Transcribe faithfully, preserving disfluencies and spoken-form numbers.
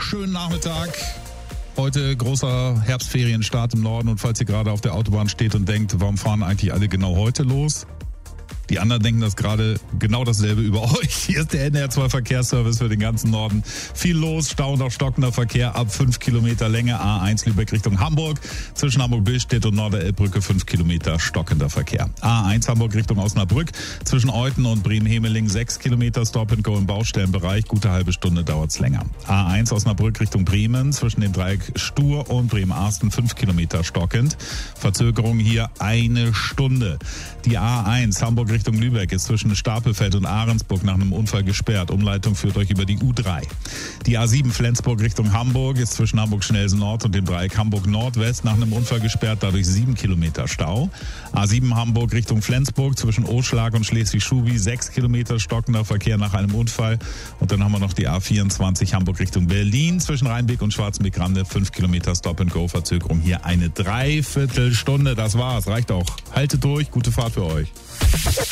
schönen Nachmittag. Heute großer Herbstferienstart im Norden und falls ihr gerade auf der Autobahn steht und denkt, warum fahren eigentlich alle genau heute los? Die anderen denken das gerade genau dasselbe über euch. Hier ist der N R zwei Verkehrsservice für den ganzen Norden. Viel los, Stau und auch stockender Verkehr ab fünf Kilometer Länge. A eins Lübeck Richtung Hamburg. Zwischen Hamburg-Billstedt und Norderelbbrücke fünf Kilometer stockender Verkehr. A eins Hamburg Richtung Osnabrück. Zwischen Euten und Bremen-Hemeling sechs Kilometer Stop-and-Go im Baustellenbereich. Gute halbe Stunde dauert's länger. A eins Osnabrück Richtung Bremen. Zwischen dem Dreieck Stur und Bremen-Arsten fünf Kilometer stockend. Verzögerung hier eine Stunde. Die A eins Hamburg Richtung Richtung Lübeck ist zwischen Stapelfeld und Ahrensburg nach einem Unfall gesperrt. Umleitung führt euch über die U drei. Die A sieben Flensburg Richtung Hamburg ist zwischen Hamburg-Schnelsen Nord und dem Dreieck Hamburg-Nordwest nach einem Unfall gesperrt, dadurch sieben Kilometer Stau. A sieben Hamburg Richtung Flensburg zwischen Oschlag und Schleswig-Schubi sechs Kilometer stockender Verkehr nach einem Unfall. Und dann haben wir noch die A vierundzwanzig Hamburg Richtung Berlin zwischen Rheinbeck und Schwarzenbeck-Rande fünf Kilometer Stop-and-Go, Verzögerung hier eine Dreiviertelstunde. Das war's, reicht auch. Haltet durch, gute Fahrt für euch.